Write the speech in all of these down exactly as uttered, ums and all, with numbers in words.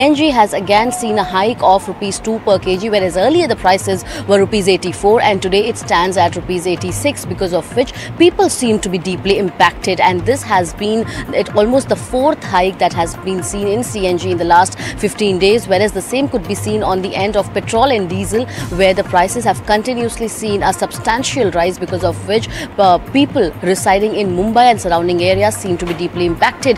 C N G has again seen a hike of rupees two per kg, whereas earlier the prices were rupees eighty-four and today it stands at rupees eighty-six, because of which people seem to be deeply impacted. And this has been it almost the fourth hike that has been seen in C N G in the last fifteen days, whereas the same could be seen on the end of petrol and diesel, where the prices have continuously seen a substantial rise, because of which uh, people residing in Mumbai and surrounding areas seem to be deeply impacted.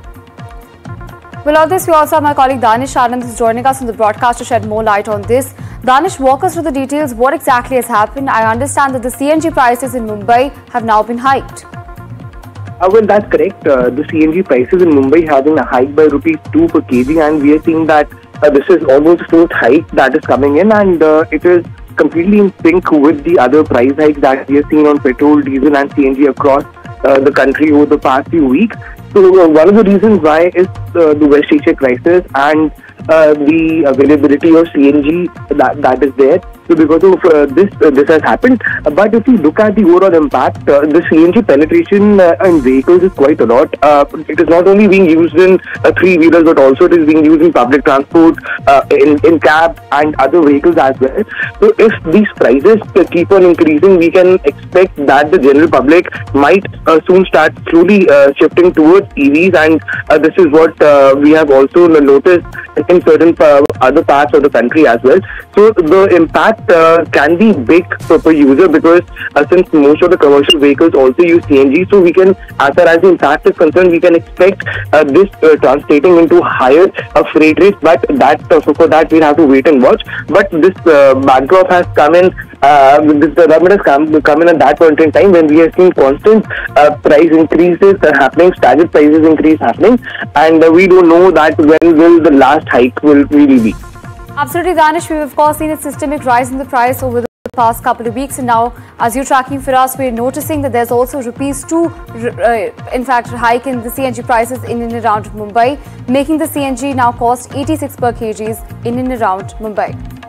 Well, on this, we also have my colleague Danish Anand is joining us on the broadcast to shed more light on this. Danish, walk us through the details. What exactly has happened? I understand that the C N G prices in Mumbai have now been hiked. Uh, well, that's correct. Uh, the C N G prices in Mumbai have been hiked by rupees two per kg, and we are seeing that uh, this is almost the fourth hike that is coming in, and uh, it is completely in sync with the other price hikes that we have seen on petrol, diesel, and C N G across uh, the country over the past few weeks. So uh, one of the reasons why is uh, the West Asia crisis and uh, the availability of C N G that that is there. So because of uh, this, uh, this has happened. Uh, but if you look at the overall impact, uh, the C N G penetration uh, in vehicles is quite a lot. Uh, it is not only being used in uh, three-wheelers, but also it is being used in public transport, uh, in, in cab and other vehicles as well. So if these prices uh, keep on increasing, we can expect that the general public might uh, soon start slowly uh, shifting towards E Vs, and uh, this is what uh, we have also noticed in certain uh, other parts of the country as well. So the impact Uh, can be big for per user, because uh, since most of the commercial vehicles also use C N G, so we can, as far as the impact is concerned, we can expect uh, this uh, translating into higher uh, freight rates. But that uh, so for that we'll have to wait and watch. But this uh, backdrop has come in. Uh, this development has come, come in at that point in time when we have seen constant uh, price increases uh, happening, staggered prices increase happening, and uh, we don't know that when will the last hike will really be. Absolutely, Danish. We've of course seen a systemic rise in the price over the past couple of weeks, and now, as you're tracking for us, we're noticing that there's also rupees two, uh, in fact, hike in the C N G prices in and around Mumbai, making the C N G now cost eighty-six per kg in and around Mumbai.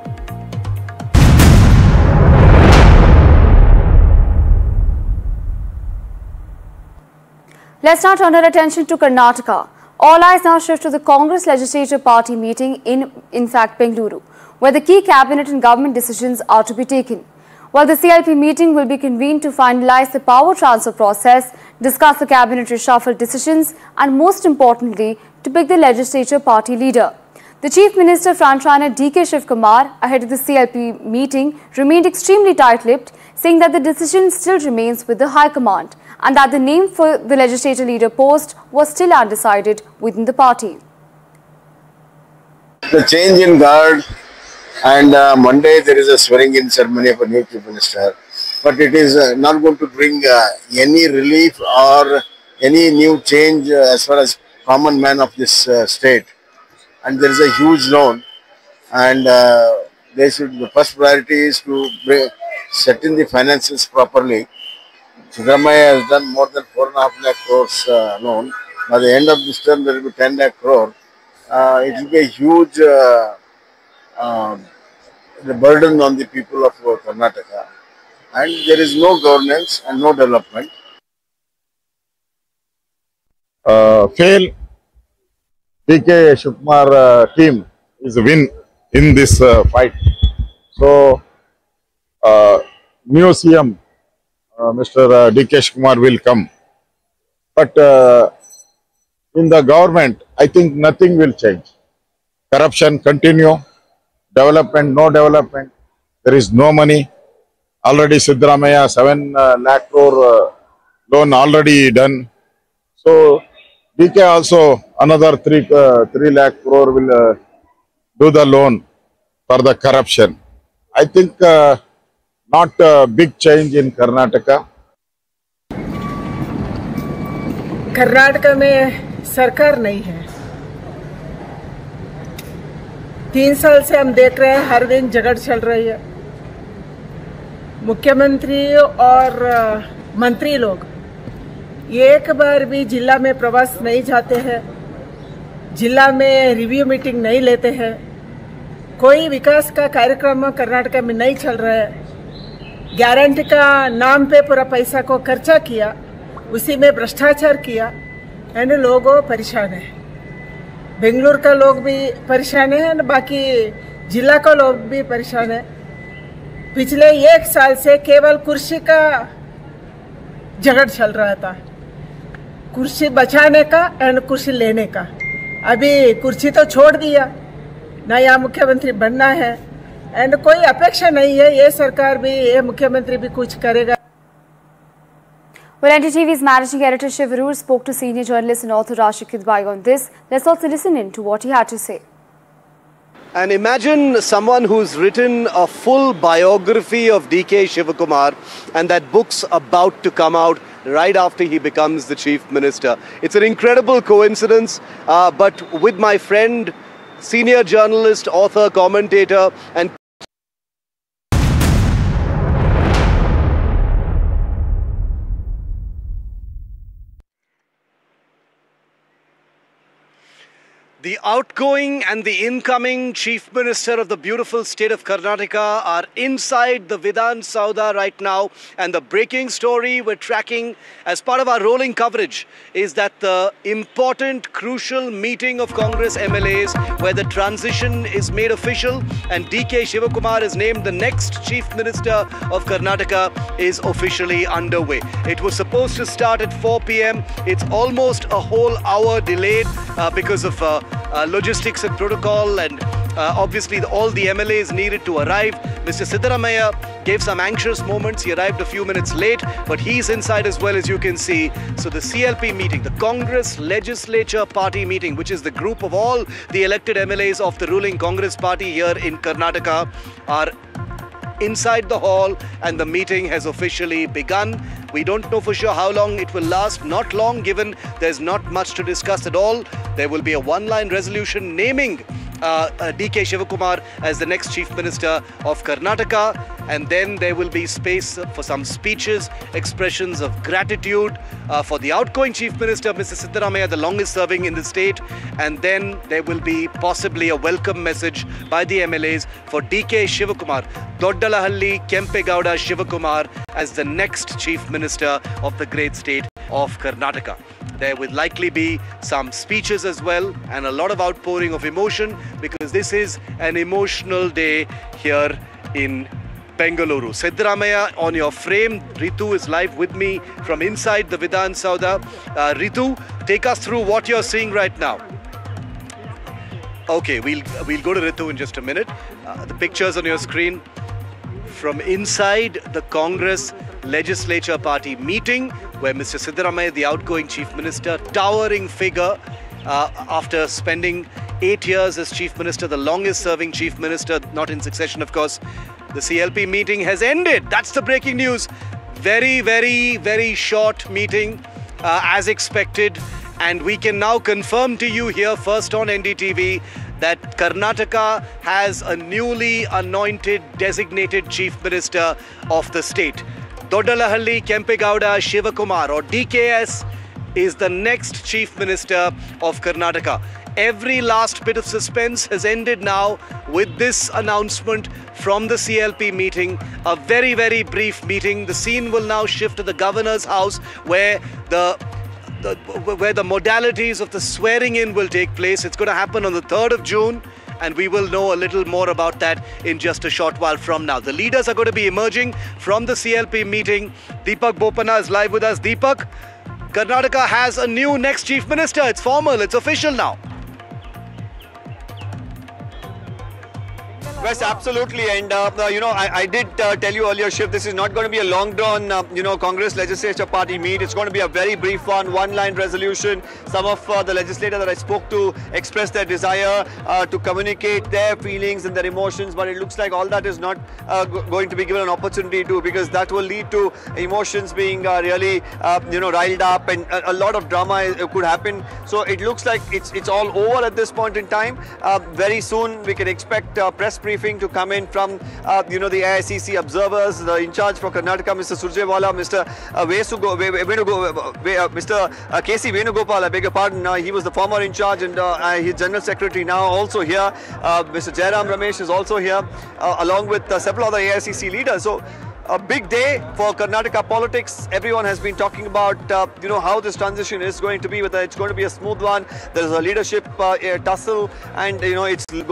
Let's now turn our attention to Karnataka. All eyes now shift to the Congress Legislative Party meeting in, in fact, Bengaluru, where the key cabinet and government decisions are to be taken. While the C L P meeting will be convened to finalize the power transfer process, discuss the cabinet reshuffle decisions, and most importantly, to pick the legislature party leader. The Chief Minister frontrunner D K Shivkumar, ahead of the C L P meeting, remained extremely tight-lipped, saying that the decision still remains with the High Command, and that the name for the legislature leader post was still undecided within the party. The change in guard, and uh, Monday there is a swearing-in ceremony of a new Chief Minister, but it is uh, not going to bring uh, any relief or any new change uh, as far as common man of this uh, state. And there is a huge loan, and uh, they should, the first priority is to bring, set in the finances properly. Siddaramaiah has done more than four and a half lakh crores uh, loan. By the end of this term, there will be ten lakh crore. Uh, it will be a huge uh, uh, the burden on the people of uh, Karnataka, and there is no governance and no development. Uh, fail. D K Shivkumar uh, team is a win in this uh, fight. So, uh, new C M, uh, Mister Uh, D K Shivkumar will come. But uh, in the government, I think nothing will change. Corruption continue, development, no development, there is no money. Already Siddaramaiah, seven uh, lakh crore uh, loan already done. So, D K also another three uh, three lakh crore will uh, do the loan for the corruption. I think uh, not a big change in Karnataka. Karnataka में सरकार नहीं है। तीन साल से हम देख रहे हैं हर दिन झगड़ चल रही है। मुख्यमंत्री और मंत्री लोग एक बार भी जिला में प्रवास नहीं जाते हैं, जिला में रिव्यू मीटिंग नहीं लेते हैं, कोई विकास का कार्यक्रम कर्नाटक में नहीं चल रहा है। गारंटी का नाम पे पूरा पैसा को खर्चा किया, उसी में भ्रष्टाचार किया, एंड लोगों परेशान है। बेंगलुरु का लोग भी परेशान है, बाकी जिला का लोग भी परेशान है। पिछले एक साल से केवल कुर्सी का झगड़ चल रहा था, कुर्सी बचाने का एंड कुर्सी लेने का। अभी कुर्सी तो छोड़ दिया, नया मुख्यमंत्री बनना है एंड कोई अपेक्षा नहीं है ये सरकार भी, ये मुख्यमंत्री भी कुछ करेगा। Well, N D T V's managing editor Shiv Arur spoke to senior journalist and author Rashid Kidwai on this. Let's also listen in to what he had to say. And imagine someone who's written a full biography of D K Shivakumar, and that book's about to come out right after he becomes the Chief Minister. It's an incredible coincidence, uh, but with my friend, senior journalist, author, commentator, and the outgoing and the incoming Chief Minister of the beautiful state of Karnataka are inside the Vidhan Sauda right now, and the breaking story we're tracking as part of our rolling coverage is that the important, crucial meeting of Congress M L As where the transition is made official and D K Shivakumar is named the next Chief Minister of Karnataka is officially underway. It was supposed to start at four p m It's almost a whole hour delayed uh, because of uh, Uh, logistics and protocol, and uh, obviously the, all the M L As needed to arrive. Mister Siddaramaiah gave some anxious moments. He arrived a few minutes late, but he's inside as well, as you can see. So the C L P meeting, the Congress Legislature Party meeting, which is the group of all the elected M L As of the ruling Congress Party here in Karnataka, are inside the hall, and the meeting has officially begun. We don't know for sure how long it will last. Not long, given there's not much to discuss at all. There will be a one-line resolution naming uh, uh, D K Shivakumar as the next Chief Minister of Karnataka, and then there will be space for some speeches, expressions of gratitude uh, for the outgoing Chief Minister, Mister Siddaramaiah, the longest serving in the state, and then there will be possibly a welcome message by the M L As for D K Shivakumar, Doddalahalli Kempegowda Shivakumar, as the next Chief Minister of the great state of Karnataka. There will likely be some speeches as well, and a lot of outpouring of emotion, because this is an emotional day here in Bengaluru. Siddaramaiah on your frame. Ritu is live with me from inside the Vidhan Sauda. Uh, Ritu, take us through what you're seeing right now. Okay, we'll, we'll go to Ritu in just a minute. Uh, the pictures on your screen from inside the Congress Legislature Party meeting, where Mister Siddaramaiah, the outgoing Chief Minister, towering figure uh, after spending eight years as Chief Minister, the longest serving Chief Minister, not in succession of course. The C L P meeting has ended. That's the breaking news. Very, very, very short meeting uh, as expected, and we can now confirm to you here first on N D T V that Karnataka has a newly anointed designated Chief Minister of the state. Doddalahalli Kempegowda Shivakumar, or D K S, is the next Chief Minister of Karnataka. Every last bit of suspense has ended now with this announcement from the C L P meeting. A very, very brief meeting. The scene will now shift to the Governor's house, where the The, where the modalities of the swearing in will take place. It's going to happen on the third of June, and we will know a little more about that in just a short while from now. The leaders are going to be emerging from the C L P meeting. Deepak Bopanna is live with us. Deepak, Karnataka has a new next Chief Minister. It's formal, it's official now. Yes, absolutely. And, uh, you know, I, I did uh, tell you earlier, Shiv, this is not going to be a long-drawn, uh, you know, Congress Legislature Party meet. It's going to be a very brief one, one-line resolution. Some of uh, the legislators that I spoke to expressed their desire uh, to communicate their feelings and their emotions, but it looks like all that is not uh, going to be given an opportunity to, because that will lead to emotions being uh, really, uh, you know, riled up, and a, a lot of drama could happen. So it looks like it's, it's all over at this point in time. Uh, very soon we can expect uh, press briefing to come in from, uh, you know, the A I C C observers, the in charge for Karnataka, Mister Surjewala, Mister Uh, Vesugo, Venugo, uh, Mister Uh, K C Venugopal, I beg your pardon, uh, he was the former in charge, and uh, his General Secretary now also here. Uh, Mister Jairam Ramesh is also here, uh, along with uh, several other A I C C leaders. So a big day for Karnataka politics. Everyone has been talking about, uh, you know, how this transition is going to be, whether it's going to be a smooth one. There's a leadership uh, tussle, and, you know, it's